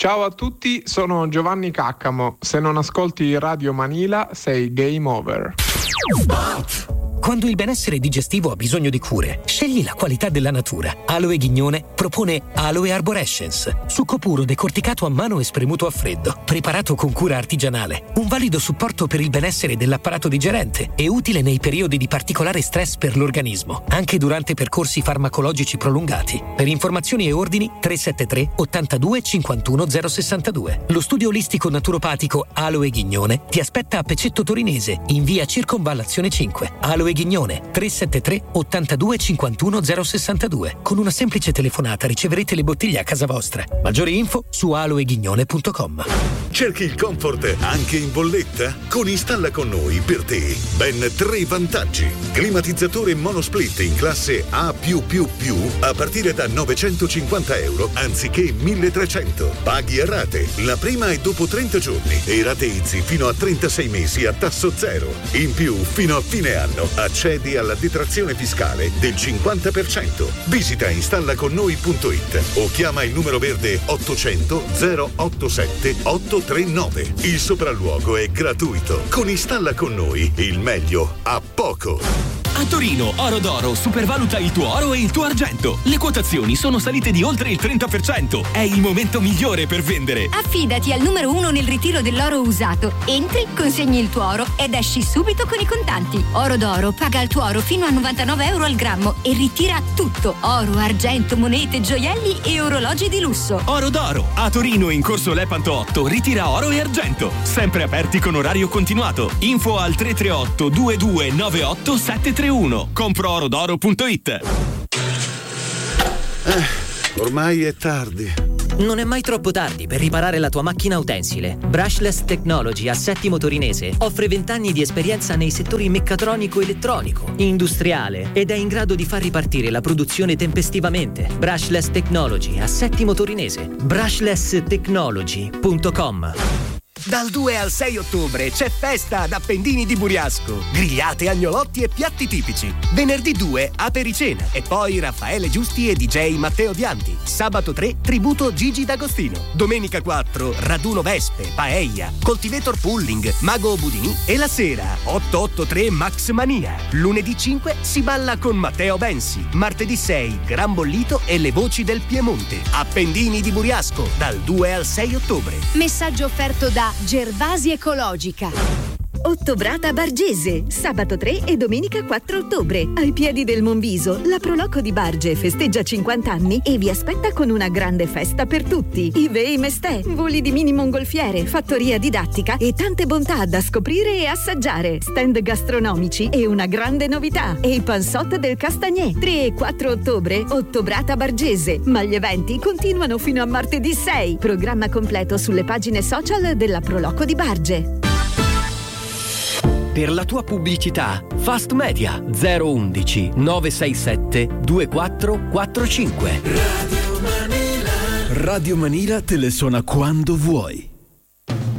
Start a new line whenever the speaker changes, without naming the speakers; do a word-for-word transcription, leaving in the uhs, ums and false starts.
Ciao a tutti, sono Giovanni Caccamo. Se non ascolti Radio Manila sei game over.
Quando il benessere digestivo ha bisogno di cure, scegli la qualità della natura. Aloe Ghignone propone Aloe Arborescence, succo puro decorticato a mano e spremuto a freddo, preparato con cura artigianale. Un valido supporto per il benessere dell'apparato digerente e utile nei periodi di particolare stress per l'organismo, anche durante percorsi farmacologici prolungati. Per informazioni e ordini tre sette tre ottantadue cinquantuno zero sessantadue. Lo studio olistico naturopatico Aloe Ghignone ti aspetta a Pecetto Torinese, in via Circonvallazione cinque. Aloe Ghignone tre sette tre ottantadue cinquantuno zero sessantadue. Con una semplice telefonata riceverete le bottiglie a casa vostra. Maggiori info su aloeghignone punto com.
Cerchi il comfort anche in bolletta? Con Installa con noi per te ben tre vantaggi. Climatizzatore monosplit in classe A+++ a partire da novecentocinquanta euro anziché milletrecento. Paghi a rate, la prima è dopo trenta giorni e rateizzi fino a trentasei mesi a tasso zero. In più, fino a fine anno accedi alla detrazione fiscale del cinquanta per cento. Visita installaconnoi punto it o chiama il numero verde ottocento zero ottantasette ottocentotrentanove. Il sopralluogo è gratuito. Con Installa con noi il meglio a poco.
A Torino, Oro d'Oro supervaluta il tuo oro e il tuo argento. Le quotazioni sono salite di oltre il trenta per cento. È il momento migliore per vendere.
Affidati al numero uno nel ritiro dell'oro usato. Entri, consegni il tuo oro ed esci subito con i contanti. Oro d'Oro paga il tuo oro fino a novantanove euro al grammo e ritira tutto. Oro, argento, monete, gioielli e orologi di lusso.
Oro d'Oro, a Torino in corso Lepanto otto, ritira oro e argento. Sempre aperti con orario continuato. Info al tre tre otto due due nove otto sette tre uno. compro oro d'oro punto it.
Eh, ormai è tardi.
Non è mai troppo tardi per riparare la tua macchina utensile. Brushless Technology a Settimo Torinese offre vent'anni di esperienza nei settori meccatronico, elettronico, industriale ed è in grado di far ripartire la produzione tempestivamente. Brushless Technology a Settimo Torinese. brushless technology punto com.
Dal due al sei ottobre c'è festa ad Appendini di Buriasco. Grigliate, agnolotti e piatti tipici. Venerdì due, apericena. E poi Raffaele Giusti e D J Matteo Dianti. Sabato tre, tributo Gigi D'Agostino. Domenica quattro, raduno Vespe, Paella, Cultivator Pulling, Mago Budini. E la sera, ottocentoottantatré Max Mania. Lunedì cinque, si balla con Matteo Bensi. Martedì sei, Gran Bollito e le voci del Piemonte. Appendini di Buriasco, dal due al sei ottobre.
Messaggio offerto da Gervasi Ecologica. Ottobrata Bargese, sabato tre e domenica quattro ottobre. Ai piedi del Monviso, la Proloco di Barge festeggia cinquanta anni e vi aspetta con una grande festa per tutti. I bei mestè, voli di mini mongolfiere, fattoria didattica e tante bontà da scoprire e assaggiare. Stand gastronomici e una grande novità. E i pansot del Castagnè. tre e quattro ottobre, Ottobrata Bargese. Ma gli eventi continuano fino a martedì sei. Programma completo sulle pagine social della Proloco di Barge.
Per la tua pubblicità, Fast Media zero undici nove sei sette due quattro quattro cinque.
Radio Manila. Radio Manila te le suona quando vuoi.